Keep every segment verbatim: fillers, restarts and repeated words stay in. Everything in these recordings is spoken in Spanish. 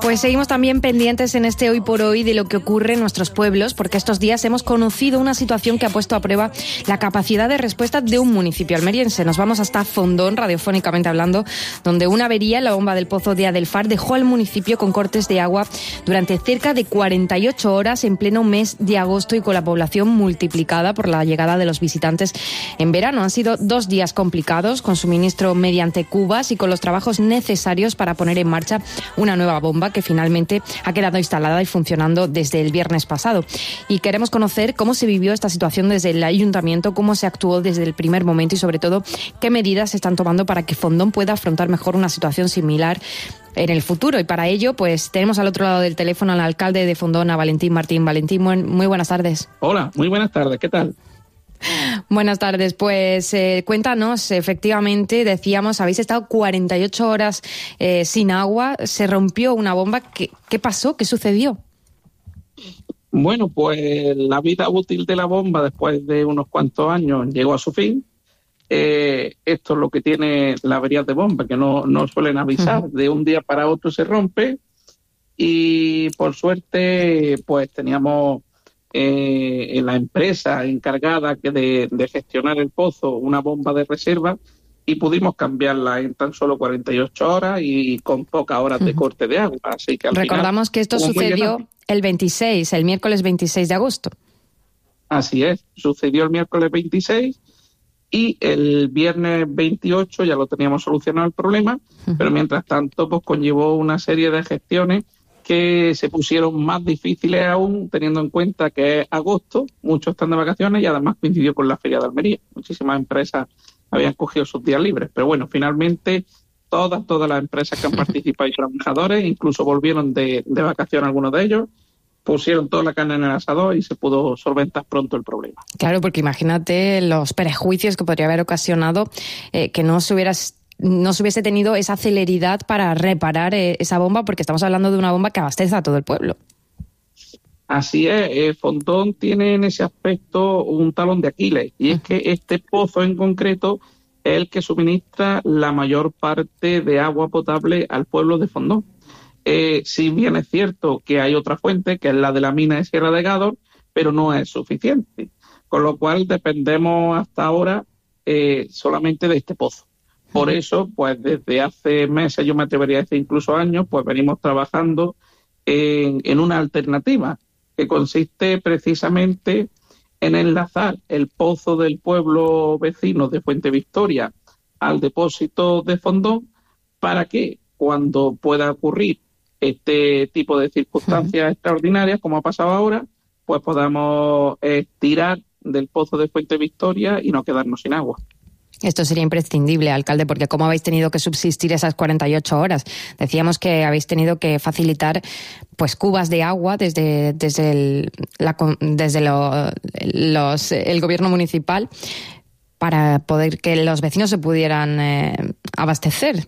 Pues seguimos también pendientes en este Hoy por Hoy de lo que ocurre en nuestros pueblos, porque estos días hemos conocido una situación que ha puesto a prueba la capacidad de respuesta de un municipio almeriense. Nos vamos hasta Fondón, radiofónicamente hablando, donde una avería en la bomba del pozo de Adelfar dejó al municipio con cortes de agua durante cerca de cuarenta y ocho horas en pleno mes de agosto y con la población multiplicada por la llegada de los visitantes en verano. Han sido dos días complicados, con suministro mediante cubas y con los trabajos necesarios para poner en marcha una nueva bomba que finalmente ha quedado instalada y funcionando desde el viernes pasado. Y queremos conocer cómo se vivió esta situación desde el ayuntamiento, cómo se actuó desde el primer momento y, sobre todo, qué medidas se están tomando para que Fondón pueda afrontar mejor una situación similar en el futuro. Y para ello, pues tenemos al otro lado del teléfono al alcalde de Fondón, a Valentín Martín. Valentín, muy buenas tardes. Hola, muy buenas tardes. ¿Qué tal? Buenas tardes. Pues eh, cuéntanos, efectivamente, decíamos, habéis estado cuarenta y ocho horas eh, sin agua, se rompió una bomba. ¿Qué, qué pasó? ¿Qué sucedió? Bueno, pues la vida útil de la bomba después de unos cuantos años llegó a su fin. Eh, esto es lo que tiene la avería de bomba, que no, no suelen avisar. Uh-huh. De un día para otro se rompe y por suerte pues teníamos eh, en la empresa encargada que de, de gestionar el pozo una bomba de reserva y pudimos cambiarla en tan solo cuarenta y ocho horas y con pocas horas uh-huh. de corte de agua. Así que al Recordamos final, que esto sucedió el veintiséis, el miércoles veintiséis de agosto. Así es, sucedió el miércoles veintiséis y el viernes veintiocho ya lo teníamos solucionado el problema, uh-huh. pero mientras tanto pues conllevó una serie de gestiones que se pusieron más difíciles aún, teniendo en cuenta que es agosto, muchos están de vacaciones y además coincidió con la Feria de Almería. Muchísimas empresas habían cogido sus días libres, pero bueno, finalmente todas, todas las empresas que han participado y trabajadores, incluso volvieron de, de vacaciones algunos de ellos, pusieron toda la carne en el asador y se pudo solventar pronto el problema. Claro, porque imagínate los prejuicios que podría haber ocasionado eh, que no se hubiera, no se hubiese tenido esa celeridad para reparar eh, esa bomba, porque estamos hablando de una bomba que abastece a todo el pueblo. Así es, eh, Fondón tiene en ese aspecto un talón de Aquiles, y es que este pozo en concreto es el que suministra la mayor parte de agua potable al pueblo de Fondón. Eh, si bien es cierto que hay otra fuente, que es la de la mina de Sierra de Gádor, pero no es suficiente, con lo cual dependemos hasta ahora eh, solamente de este pozo. Por eso, pues desde hace meses, yo me atrevería a decir incluso años, pues venimos trabajando en, en una alternativa que consiste precisamente en enlazar el pozo del pueblo vecino de Fuente Victoria al depósito de Fondón para que cuando pueda ocurrir este tipo de circunstancias uh-huh. extraordinarias, como ha pasado ahora, pues podamos eh, tirar del pozo de Fuente Victoria y no quedarnos sin agua. Esto sería imprescindible, alcalde, porque ¿cómo habéis tenido que subsistir esas cuarenta y ocho horas? Decíamos que habéis tenido que facilitar pues cubas de agua desde, desde, el, la, desde lo, los, el gobierno municipal para poder que los vecinos se pudieran eh, abastecer.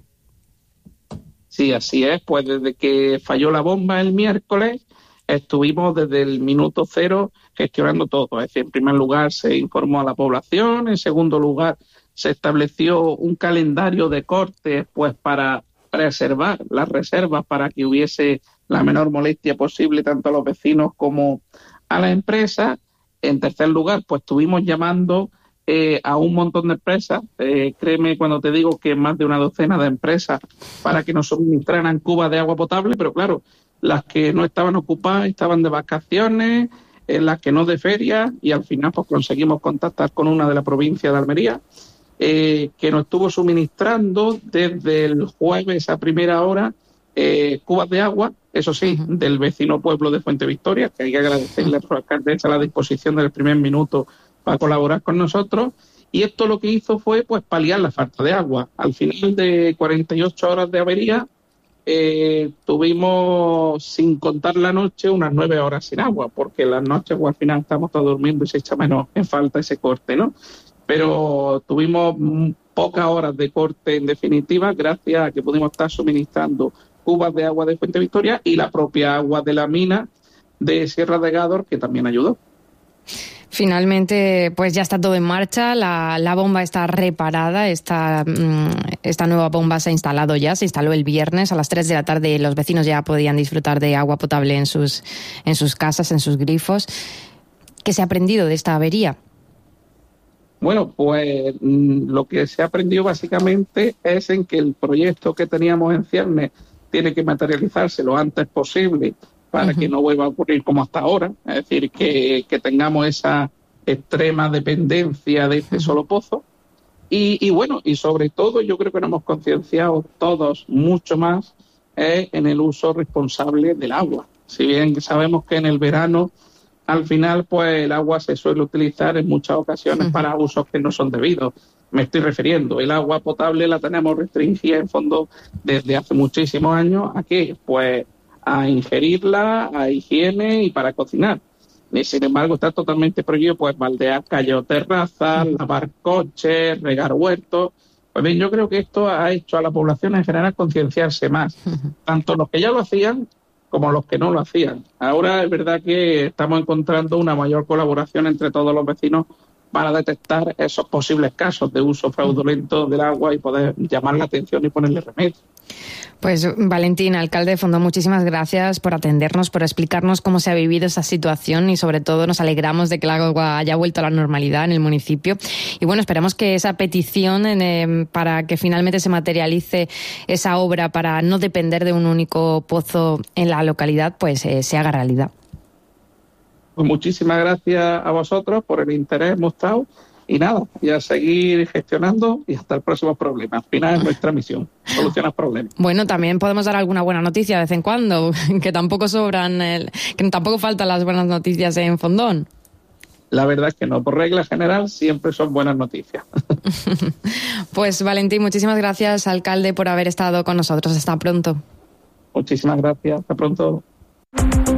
Sí, así es. Pues desde que falló la bomba el miércoles, estuvimos desde el minuto cero gestionando todo. Es decir, en primer lugar se informó a la población, en segundo lugar se estableció un calendario de cortes pues para preservar las reservas para que hubiese la menor molestia posible tanto a los vecinos como a las empresas. En tercer lugar, pues estuvimos llamando eh, a un montón de empresas, eh, créeme cuando te digo que más de una docena de empresas, para que nos suministraran cubas de agua potable, pero claro, las que no estaban ocupadas estaban de vacaciones, eh, las que no de feria, y al final pues conseguimos contactar con una de la provincia de Almería, Eh, que nos estuvo suministrando desde el jueves a primera hora eh, cubas de agua, eso sí, uh-huh. del vecino pueblo de Fuente Victoria, que hay que agradecerle a su alcaldesa la disposición del primer minuto para colaborar con nosotros, y esto lo que hizo fue pues paliar la falta de agua. Al final de cuarenta y ocho horas de avería eh, tuvimos, sin contar la noche, unas nueve horas sin agua, porque las noches pues, al final estamos todos durmiendo y se echa menos en falta ese corte, ¿no? Pero tuvimos pocas horas de corte en definitiva, gracias a que pudimos estar suministrando cubas de agua de Fuente Victoria y la propia agua de la mina de Sierra de Gádor, que también ayudó. Finalmente, pues ya está todo en marcha, la, la bomba está reparada, esta, esta nueva bomba se ha instalado ya, se instaló el viernes a las tres de la tarde, los vecinos ya podían disfrutar de agua potable en sus, en sus casas, en sus grifos. ¿Qué se ha aprendido de esta avería? Bueno, pues lo que se ha aprendido básicamente es en que el proyecto que teníamos en ciernes tiene que materializarse lo antes posible para uh-huh. que no vuelva a ocurrir como hasta ahora, es decir, que, que tengamos esa extrema dependencia de este uh-huh. solo pozo. Y, y bueno, y sobre todo yo creo que nos hemos concienciado todos mucho más eh, en el uso responsable del agua. Si bien sabemos que en el verano al final pues el agua se suele utilizar en muchas ocasiones uh-huh. para usos que no son debidos. Me estoy refiriendo, el agua potable la tenemos restringida en fondo desde hace muchísimos años. ¿A qué? Pues a ingerirla, a higiene y para cocinar. Y sin embargo está totalmente prohibido pues baldear calles o terrazas, lavar coches, regar huertos. Pues bien, yo creo que esto ha hecho a la población en general concienciarse más, tanto los que ya lo hacían como los que no lo hacían. Ahora es verdad que estamos encontrando una mayor colaboración entre todos los vecinos para detectar esos posibles casos de uso fraudulento del agua y poder llamar la atención y ponerle remedio. Pues Valentín, alcalde de Fondón, muchísimas gracias por atendernos, por explicarnos cómo se ha vivido esa situación y sobre todo nos alegramos de que el agua haya vuelto a la normalidad en el municipio. Y bueno, esperamos que esa petición eh, para que finalmente se materialice esa obra para no depender de un único pozo en la localidad, pues eh, se haga realidad. Pues muchísimas gracias a vosotros por el interés mostrado. Y nada, y a seguir gestionando y hasta el próximo problema. Al final es nuestra misión, solucionar problemas. Bueno, también podemos dar alguna buena noticia de vez en cuando, que tampoco sobran, el, que tampoco faltan las buenas noticias en Fondón. La verdad es que no, por regla general siempre son buenas noticias. Pues Valentín, muchísimas gracias, alcalde, por haber estado con nosotros. Hasta pronto. Muchísimas gracias, hasta pronto.